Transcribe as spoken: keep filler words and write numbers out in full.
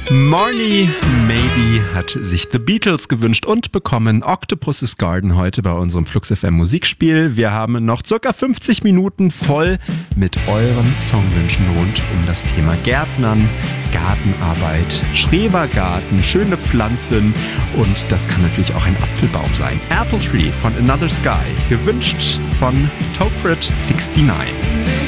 Marnie Maybe hat sich The Beatles gewünscht und bekommen Octopus's Garden heute bei unserem Flux F M Musikspiel. Wir haben noch circa fünfzig Minuten voll mit euren Songwünschen rund um das Thema Gärtnern, Gartenarbeit, Schrebergarten, schöne Pflanzen und das kann natürlich auch ein Apfelbaum sein. Apple Tree von Another Sky, gewünscht von Tokrit neunundsechzig.